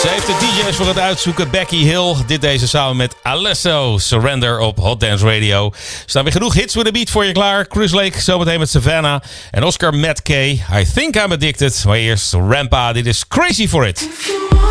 Ze heeft de DJ's voor het uitzoeken. Becky Hill. Dit deze samen met Alesso. Surrender op Hot Dance Radio. Er staan weer genoeg hits with a beat voor je klaar. Chris Lake zometeen met Savannah. En Oscar Matt K. I Think I'm Addicted. Maar eerst Rampa. Dit is Crazy For It.